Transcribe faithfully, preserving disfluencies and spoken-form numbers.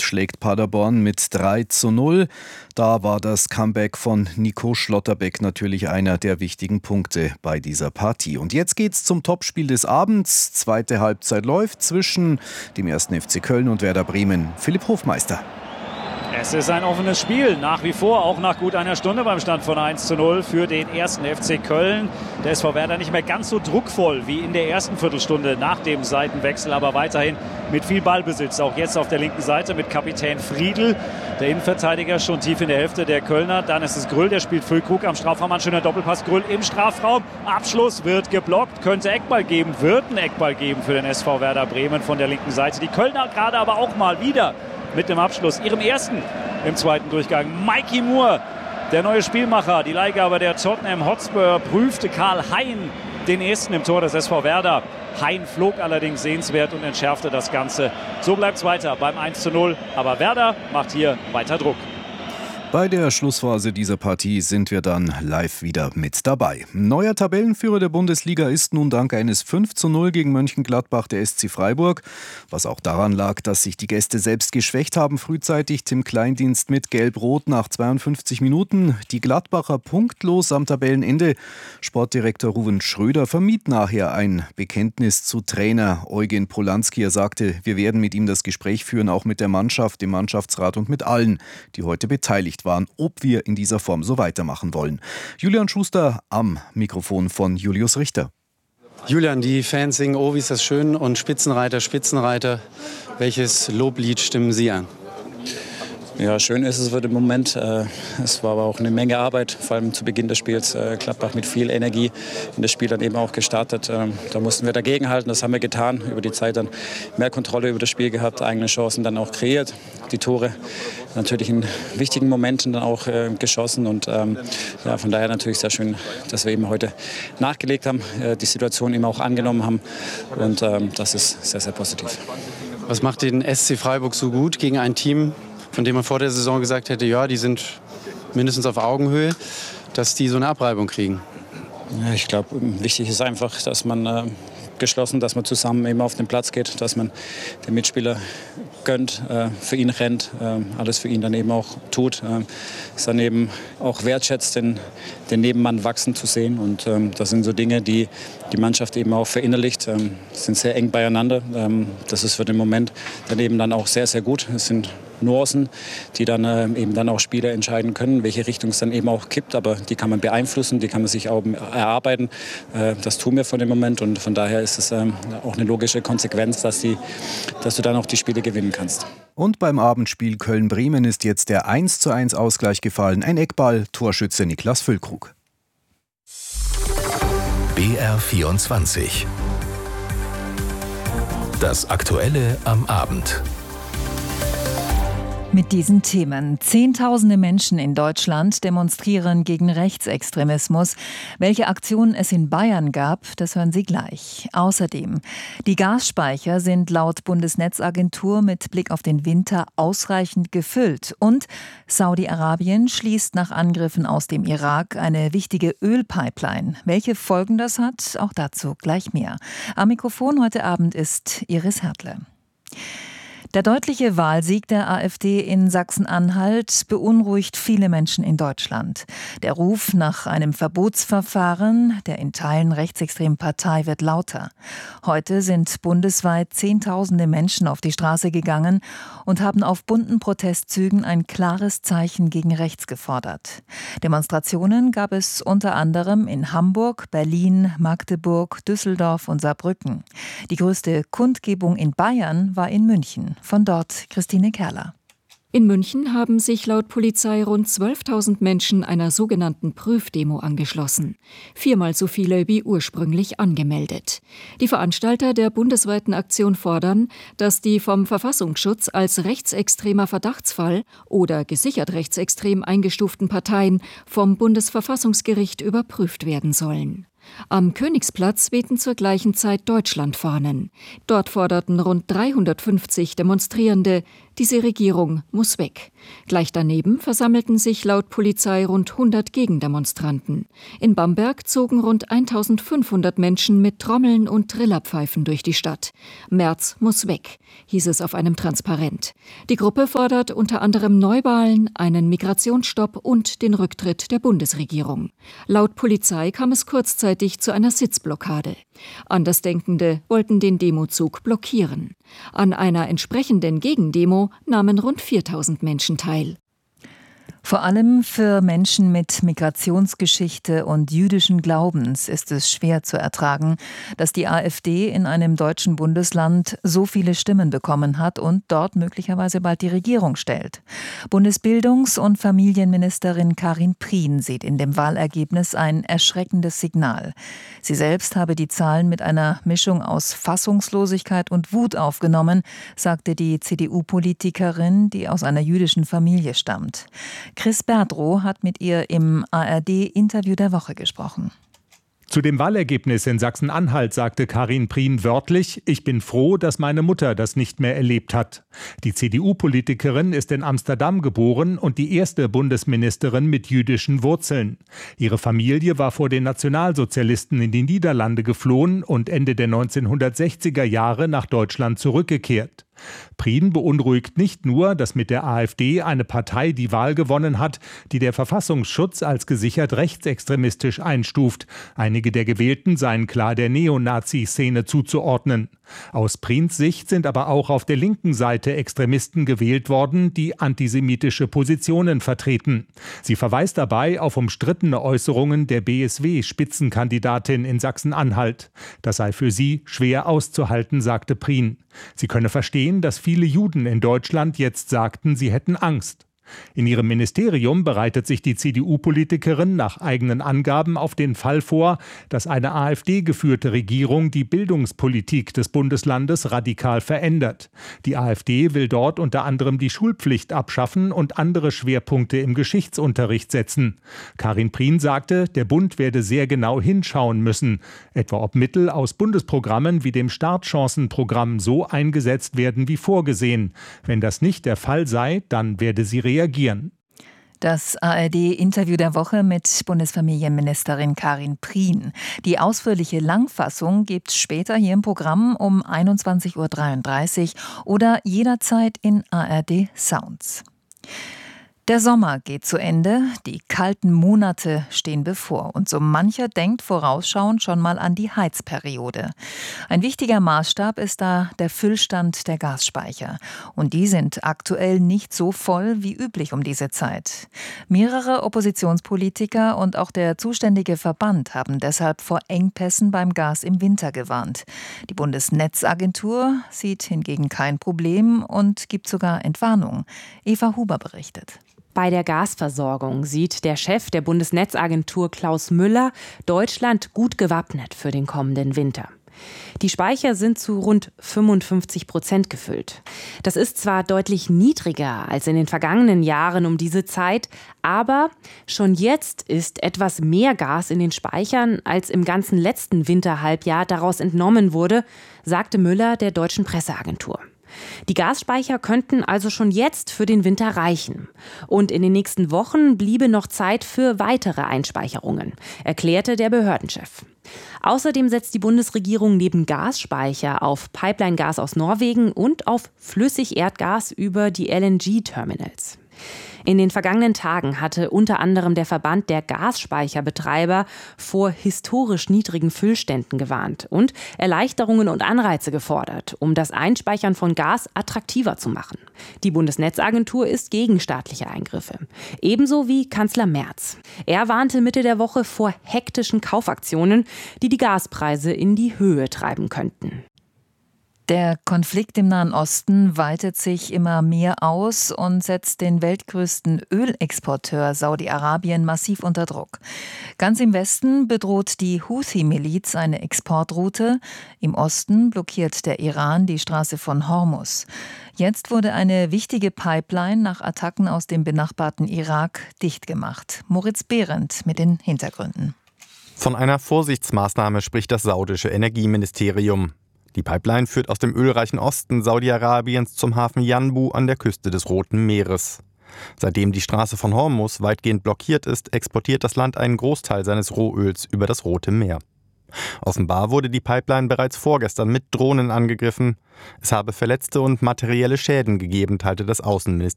schlägt Paderborn mit drei zu null. Da war das Comeback von Nico Schlotterbeck natürlich einer der wichtigen Punkte bei dieser Partie. Und jetzt geht's zum Topspiel des Abends. Zweite Halbzeit läuft zwischen dem ersten F C Köln und Werder Bremen. Philipp Hofmeister. Es ist ein offenes Spiel, nach wie vor, auch nach gut einer Stunde beim Stand von eins zu null für den ersten F C Köln. Der S V Werder nicht mehr ganz so druckvoll wie in der ersten Viertelstunde nach dem Seitenwechsel, aber weiterhin mit viel Ballbesitz. Auch jetzt auf der linken Seite mit Kapitän Friedl, der Innenverteidiger, schon tief in der Hälfte der Kölner. Dann ist es Grüll, der spielt Füllkrug am Strafraum. Ein schöner Doppelpass, Grüll im Strafraum. Abschluss wird geblockt, könnte Eckball geben, wird ein Eckball geben für den S V Werder Bremen von der linken Seite. Die Kölner gerade aber auch mal wieder mit dem Abschluss, ihrem ersten im zweiten Durchgang. Mikey Moore, der neue Spielmacher, die Leihgabe der Tottenham Hotspur, prüfte Karl Hein den ersten im Tor des S V Werder. Hein flog allerdings sehenswert und entschärfte das Ganze. So bleibt es weiter beim eins zu null, aber Werder macht hier weiter Druck. Bei der Schlussphase dieser Partie sind wir dann live wieder mit dabei. Neuer Tabellenführer der Bundesliga ist nun dank eines fünf zu null gegen Mönchengladbach der S C Freiburg. Was auch daran lag, dass sich die Gäste selbst geschwächt haben frühzeitig. Tim Kleindienst mit Gelb-Rot nach zweiundfünfzig Minuten. Die Gladbacher punktlos am Tabellenende. Sportdirektor Ruven Schröder vermied nachher ein Bekenntnis zu Trainer Eugen Polanski. Er sagte, wir werden mit ihm das Gespräch führen, auch mit der Mannschaft, dem Mannschaftsrat und mit allen, die heute beteiligt waren, ob wir in dieser Form so weitermachen wollen. Julian Schuster am Mikrofon von Julius Richter. Julian, die Fans singen, oh, wie ist das schön, und Spitzenreiter, Spitzenreiter. Welches Loblied stimmen Sie an? Ja, schön ist es für den Moment. Es war aber auch eine Menge Arbeit, vor allem zu Beginn des Spiels. Gladbach mit viel Energie in das Spiel dann eben auch gestartet. Da mussten wir dagegenhalten, das haben wir getan. Über die Zeit dann mehr Kontrolle über das Spiel gehabt, eigene Chancen dann auch kreiert. Die Tore natürlich in wichtigen Momenten dann auch geschossen. Und ja, von daher natürlich sehr schön, dass wir eben heute nachgelegt haben, die Situation eben auch angenommen haben. Und das ist sehr, sehr positiv. Was macht den S C Freiburg so gut gegen ein Team, von dem man vor der Saison gesagt hätte, ja, die sind mindestens auf Augenhöhe, dass die so eine Abreibung kriegen? Ja, ich glaube, wichtig ist einfach, dass man äh, geschlossen, dass man zusammen eben auf den Platz geht, dass man den Mitspieler gönnt, äh, für ihn rennt, äh, alles für ihn dann eben auch tut, äh, es dann eben auch wertschätzt, den, den Nebenmann wachsen zu sehen. Und ähm, das sind so Dinge, die die Mannschaft eben auch verinnerlicht, ähm, sind sehr eng beieinander. Ähm, das ist für den Moment dann eben dann auch sehr, sehr gut. Es sind Nuancen, die dann äh, eben dann auch Spieler entscheiden können, welche Richtung es dann eben auch kippt. Aber die kann man beeinflussen, die kann man sich auch erarbeiten. Äh, das tun wir von dem Moment und von daher ist es ähm, auch eine logische Konsequenz, dass, die, dass du dann auch die Spiele gewinnen kannst. Und beim Abendspiel Köln-Bremen ist jetzt der eins zu eins Ausgleich gefallen. Ein Eckball, Torschütze Niklas Füllkrug. B R vierundzwanzig. Das Aktuelle am Abend. Mit diesen Themen. Zehntausende Menschen in Deutschland demonstrieren gegen Rechtsextremismus. Welche Aktionen es in Bayern gab, das hören Sie gleich. Außerdem, die Gasspeicher sind laut Bundesnetzagentur mit Blick auf den Winter ausreichend gefüllt. Und Saudi-Arabien schließt nach Angriffen aus dem Irak eine wichtige Ölpipeline. Welche Folgen das hat, auch dazu gleich mehr. Am Mikrofon heute Abend ist Iris Hertle. Der deutliche Wahlsieg der AfD in Sachsen-Anhalt beunruhigt viele Menschen in Deutschland. Der Ruf nach einem Verbotsverfahren der in Teilen rechtsextremen Partei wird lauter. Heute sind bundesweit Zehntausende Menschen auf die Straße gegangen und haben auf bunten Protestzügen ein klares Zeichen gegen rechts gefordert. Demonstrationen gab es unter anderem in Hamburg, Berlin, Magdeburg, Düsseldorf und Saarbrücken. Die größte Kundgebung in Bayern war in München. Von dort Christine Kerler. In München haben sich laut Polizei rund zwölftausend Menschen einer sogenannten Prüfdemo angeschlossen. Viermal so viele wie ursprünglich angemeldet. Die Veranstalter der bundesweiten Aktion fordern, dass die vom Verfassungsschutz als rechtsextremer Verdachtsfall oder gesichert rechtsextrem eingestuften Parteien vom Bundesverfassungsgericht überprüft werden sollen. Am Königsplatz wehten zur gleichen Zeit Deutschlandfahnen. Dort forderten rund dreihundertfünfzig Demonstrierende Diese Regierung muss weg. Gleich daneben versammelten sich laut Polizei rund hundert Gegendemonstranten. In Bamberg zogen rund eintausendfünfhundert Menschen mit Trommeln und Trillerpfeifen durch die Stadt. Merz muss weg, hieß es auf einem Transparent. Die Gruppe fordert unter anderem Neuwahlen, einen Migrationsstopp und den Rücktritt der Bundesregierung. Laut Polizei kam es kurzzeitig zu einer Sitzblockade. Andersdenkende wollten den Demozug blockieren. An einer entsprechenden Gegendemo nahmen rund viertausend Menschen teil. Vor allem für Menschen mit Migrationsgeschichte und jüdischen Glaubens ist es schwer zu ertragen, dass die AfD in einem deutschen Bundesland so viele Stimmen bekommen hat und dort möglicherweise bald die Regierung stellt. Bundesbildungs- und Familienministerin Karin Prien sieht in dem Wahlergebnis ein erschreckendes Signal. Sie selbst habe die Zahlen mit einer Mischung aus Fassungslosigkeit und Wut aufgenommen, sagte die C D U-Politikerin, die aus einer jüdischen Familie stammt. Chris Berdrow hat mit ihr im A R D-Interview der Woche gesprochen. Zu dem Wahlergebnis in Sachsen-Anhalt sagte Karin Prien wörtlich: Ich bin froh, dass meine Mutter das nicht mehr erlebt hat. Die C D U-Politikerin ist in Amsterdam geboren und die erste Bundesministerin mit jüdischen Wurzeln. Ihre Familie war vor den Nationalsozialisten in die Niederlande geflohen und Ende der neunzehnhundertsechziger Jahre nach Deutschland zurückgekehrt. Prien beunruhigt nicht nur, dass mit der AfD eine Partei die Wahl gewonnen hat, die der Verfassungsschutz als gesichert rechtsextremistisch einstuft. Einige der Gewählten seien klar der Neonazi-Szene zuzuordnen. Aus Priens Sicht sind aber auch auf der linken Seite Extremisten gewählt worden, die antisemitische Positionen vertreten. Sie verweist dabei auf umstrittene Äußerungen der B S W-Spitzenkandidatin in Sachsen-Anhalt. Das sei für sie schwer auszuhalten, sagte Prien. Sie könne verstehen, dass viele Juden in Deutschland jetzt sagten, sie hätten Angst. In ihrem Ministerium bereitet sich die C D U-Politikerin nach eigenen Angaben auf den Fall vor, dass eine AfD-geführte Regierung die Bildungspolitik des Bundeslandes radikal verändert. Die AfD will dort unter anderem die Schulpflicht abschaffen und andere Schwerpunkte im Geschichtsunterricht setzen. Karin Prien sagte, der Bund werde sehr genau hinschauen müssen, etwa ob Mittel aus Bundesprogrammen wie dem Startchancenprogramm so eingesetzt werden wie vorgesehen. Wenn das nicht der Fall sei, dann werde sie reagieren. reagieren. Das A R D-Interview der Woche mit Bundesfamilienministerin Karin Prien. Die ausführliche Langfassung gibt's später hier im Programm um einundzwanzig Uhr dreiunddreißig oder jederzeit in A R D Sounds. Der Sommer geht zu Ende, die kalten Monate stehen bevor und so mancher denkt vorausschauend schon mal an die Heizperiode. Ein wichtiger Maßstab ist da der Füllstand der Gasspeicher und die sind aktuell nicht so voll wie üblich um diese Zeit. Mehrere Oppositionspolitiker und auch der zuständige Verband haben deshalb vor Engpässen beim Gas im Winter gewarnt. Die Bundesnetzagentur sieht hingegen kein Problem und gibt sogar Entwarnung. Eva Huber berichtet. Bei der Gasversorgung sieht der Chef der Bundesnetzagentur Klaus Müller Deutschland gut gewappnet für den kommenden Winter. Die Speicher sind zu rund fünfundfünfzig Prozent gefüllt. Das ist zwar deutlich niedriger als in den vergangenen Jahren um diese Zeit, aber schon jetzt ist etwas mehr Gas in den Speichern, als im ganzen letzten Winterhalbjahr daraus entnommen wurde, sagte Müller der Deutschen Presseagentur. Die Gasspeicher könnten also schon jetzt für den Winter reichen. Und in den nächsten Wochen bliebe noch Zeit für weitere Einspeicherungen, erklärte der Behördenchef. Außerdem setzt die Bundesregierung neben Gasspeicher auf Pipeline-Gas aus Norwegen und auf Flüssigerdgas über die L N G-Terminals. In den vergangenen Tagen hatte unter anderem der Verband der Gasspeicherbetreiber vor historisch niedrigen Füllständen gewarnt und Erleichterungen und Anreize gefordert, um das Einspeichern von Gas attraktiver zu machen. Die Bundesnetzagentur ist gegen staatliche Eingriffe, ebenso wie Kanzler Merz. Er warnte Mitte der Woche vor hektischen Kaufaktionen, die die Gaspreise in die Höhe treiben könnten. Der Konflikt im Nahen Osten weitet sich immer mehr aus und setzt den weltgrößten Ölexporteur Saudi-Arabien massiv unter Druck. Ganz im Westen bedroht die Houthi-Miliz eine Exportroute. Im Osten blockiert der Iran die Straße von Hormuz. Jetzt wurde eine wichtige Pipeline nach Attacken aus dem benachbarten Irak dicht gemacht. Moritz Behrendt mit den Hintergründen. Von einer Vorsichtsmaßnahme spricht das saudische Energieministerium. Die Pipeline führt aus dem ölreichen Osten Saudi-Arabiens zum Hafen Yanbu an der Küste des Roten Meeres. Seitdem die Straße von Hormuz weitgehend blockiert ist, exportiert das Land einen Großteil seines Rohöls über das Rote Meer. Offenbar wurde die Pipeline bereits vorgestern mit Drohnen angegriffen. Es habe Verletzte und materielle Schäden gegeben, teilte das Außenministerium